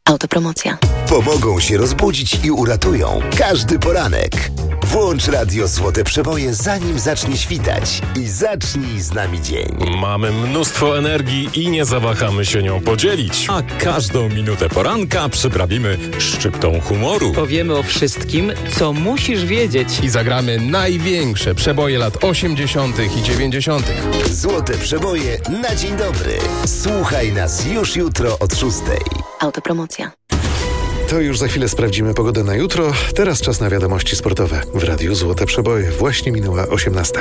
Autopromocja. Pomogą się rozbudzić i uratują każdy poranek. Włącz radio Złote Przeboje, zanim zacznie świtać i zacznij z nami dzień. Mamy mnóstwo energii i nie zawahamy się nią podzielić. A każdą minutę poranka przyprawimy szczyptą humoru. Powiemy o wszystkim, co musisz wiedzieć. I zagramy największe przeboje lat 80. i 90. Złote Przeboje na dzień dobry. Słuchaj nas już jutro od 6. Autopromocja. To już za chwilę sprawdzimy pogodę na jutro. Teraz czas na wiadomości sportowe. W Radiu Złote Przeboje właśnie minęła 18.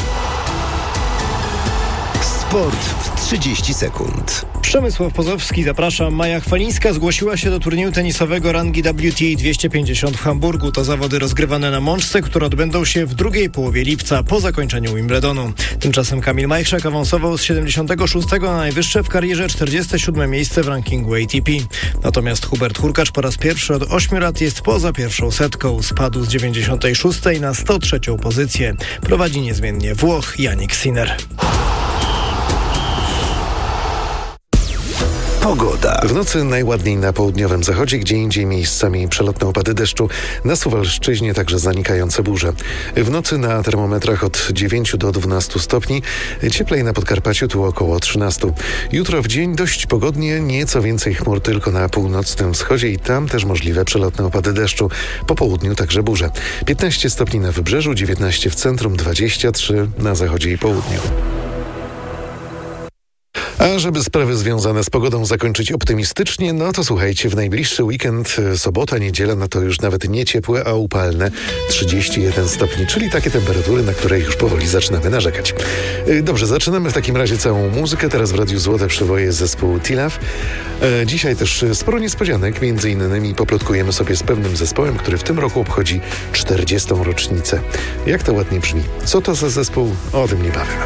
Sport w 30 sekund. Przemysław Pozowski, zapraszam. Maja Chwalińska zgłosiła się do turnieju tenisowego rangi WTA 250 w Hamburgu. To zawody rozgrywane na Mączce, które odbędą się w drugiej połowie lipca, po zakończeniu Wimbledonu. Tymczasem Kamil Majchrzak awansował z 76 na najwyższe w karierze 47 miejsce w rankingu ATP. Natomiast Hubert Hurkacz po raz pierwszy od 8 lat jest poza pierwszą setką. Spadł z 96 na 103 pozycję. Prowadzi niezmiennie Włoch Jannik Sinner. Pogoda. W nocy najładniej na południowym zachodzie, gdzie indziej miejscami przelotne opady deszczu, na Suwalszczyźnie także zanikające burze. W nocy na termometrach od 9 do 12 stopni, cieplej na Podkarpaciu, tu około 13. Jutro w dzień dość pogodnie, nieco więcej chmur tylko na północnym wschodzie i tam też możliwe przelotne opady deszczu. Po południu także burze. 15 stopni na wybrzeżu, 19 w centrum, 23 na zachodzie i południu. A żeby sprawy związane z pogodą zakończyć optymistycznie, no to słuchajcie, w najbliższy weekend, sobota, niedziela, no to już nawet nie ciepłe, a upalne 31 stopni, czyli takie temperatury, na które już powoli zaczynamy narzekać. Dobrze, zaczynamy w takim razie całą muzykę. Teraz w Radiu Złote Przeboje zespół T-Love. Dzisiaj też sporo niespodzianek, między innymi poplotkujemy sobie z pewnym zespołem, który w tym roku obchodzi 40. rocznicę. Jak to ładnie brzmi. Co to za zespół? O tym niebawem.